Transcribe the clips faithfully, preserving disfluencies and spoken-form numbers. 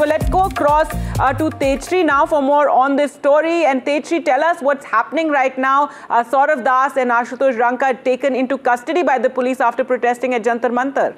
So let's go across uh, to Tejasri now for more on this story. And Tejasri, tell us what's happening right now. Uh, Saurav Das and Ashutosh Ranka taken into custody by the police after protesting at Jantar Mantar.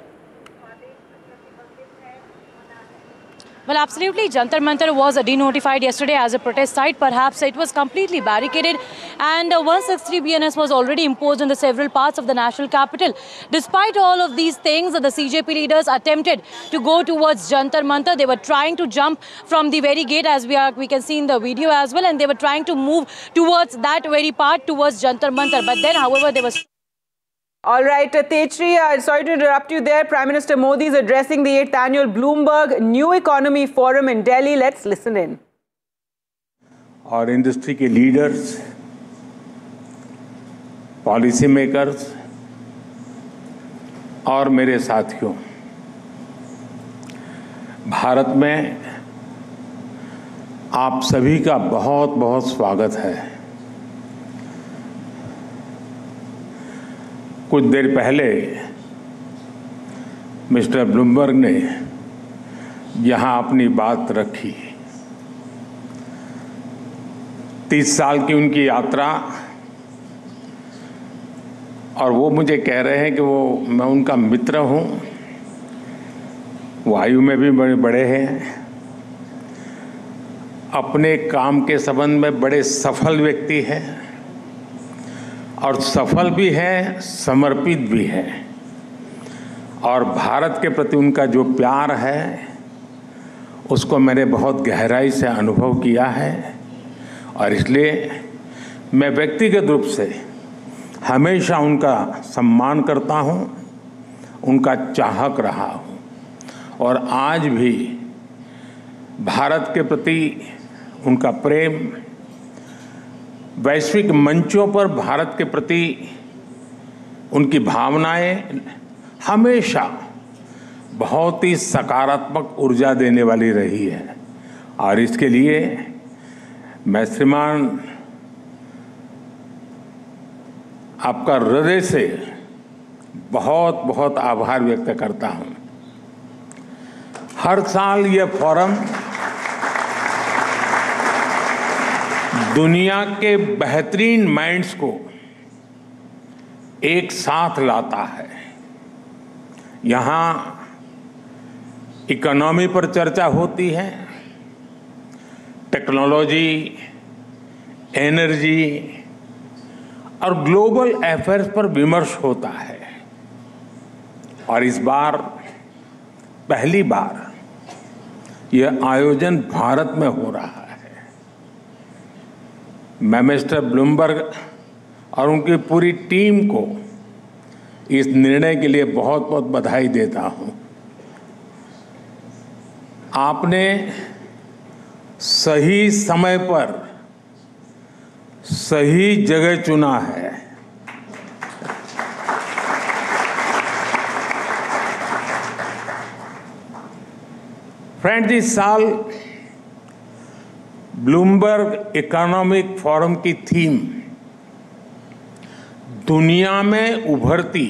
Well, absolutely. Jantar Mantar was denotified yesterday as a protest site. Perhaps it was completely barricaded, and uh, one sixty-three B N S was already imposed in the several parts of the national capital. Despite all of these things, the C J P leaders attempted to go towards Jantar Mantar. They were trying to jump from the very gate, as we are we can see in the video as well, and they were trying to move towards that very part, towards Jantar Mantar. But then, however, there was. All right, uh, Tejasri, uh, sorry to interrupt you there. Prime Minister Modi is addressing the eighth annual Bloomberg New Economy Forum in Delhi. Let's listen in. और industry के leaders, policy makers और मेरे साथियों, भारत में आप सभी का बहुत बहुत स्वागत है। कुछ देर पहले मिस्टर ब्लूमबर्ग ने यहाँ अपनी बात रखी। तीस साल की उनकी यात्रा, और वो मुझे कह रहे हैं कि वो मैं उनका मित्र हूँ, वो आयु में भी बड़े बड़े हैं, अपने काम के संबंध में बड़े सफल व्यक्ति हैं, और सफल भी है, समर्पित भी है, और भारत के प्रति उनका जो प्यार है उसको मैंने बहुत गहराई से अनुभव किया है। और इसलिए मैं व्यक्तिगत रूप से हमेशा उनका सम्मान करता हूं, उनका चाहक रहा हूं, और आज भी भारत के प्रति उनका प्रेम, वैश्विक मंचों पर भारत के प्रति उनकी भावनाएं हमेशा बहुत ही सकारात्मक ऊर्जा देने वाली रही है। और इसके लिए मैं श्रीमान आपका हृदय से बहुत बहुत आभार व्यक्त करता हूं। हर साल ये फोरम दुनिया के बेहतरीन माइंड्स को एक साथ लाता है। यहाँ इकोनॉमी पर चर्चा होती है, टेक्नोलॉजी, एनर्जी और ग्लोबल अफेयर्स पर विमर्श होता है। और इस बार पहली बार यह आयोजन भारत में हो रहा है। मैं मिस्टर ब्लूमबर्ग और उनकी पूरी टीम को इस निर्णय के लिए बहुत बहुत बधाई देता हूं। आपने सही समय पर सही जगह चुना है। फ्रेंड्स, इस साल ब्लूमबर्ग इकोनॉमिक फोरम की थीम दुनिया में उभरती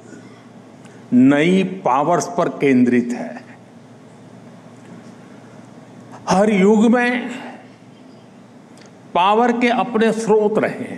नई पावर्स पर केंद्रित है। हर युग में पावर के अपने स्रोत रहे हैं।